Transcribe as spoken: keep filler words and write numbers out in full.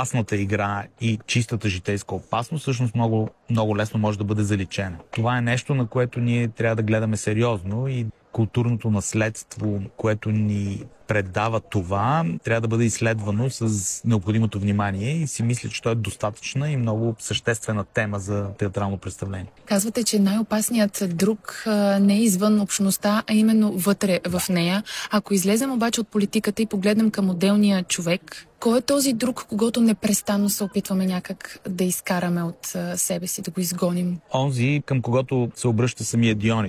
опасната игра и чистата житейска опасност всъщност много, много лесно може да бъде заличена. Това е нещо, на което ние трябва да гледаме сериозно и културното наследство, което ни предава това, трябва да бъде изследвано с необходимото внимание и си мисля, че това е достатъчна и много съществена тема за театрално представление. Казвате, че най-опасният друг не е извън общността, а именно вътре в нея. Ако излезем обаче от политиката и погледнем към отделния човек, кой е този друг, когото непрестанно се опитваме някак да изкараме от себе си, да го изгоним? Онзи, към когото се обръща самия Дионис.